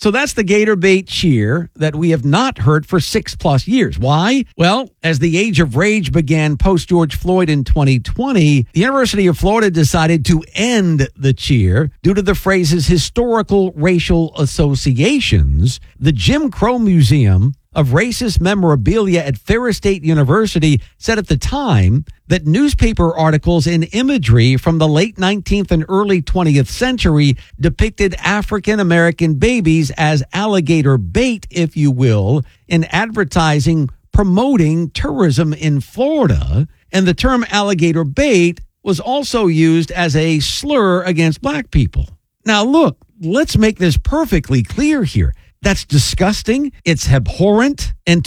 So that's the gator bait cheer that we have not heard for 6+ years. Why? Well, as the age of rage began post George Floyd in 2020, the University of Florida decided to end the cheer due to the phrase's historical racial associations. The Jim Crow Museum of Racist Memorabilia at Ferris State University said at the time that newspaper articles and imagery from the late 19th and early 20th century depicted African American babies as alligator bait, if you will, in advertising promoting tourism in Florida. And the term alligator bait was also used as a slur against black people. Now, look, let's make this perfectly clear here. That's disgusting. It's abhorrent. And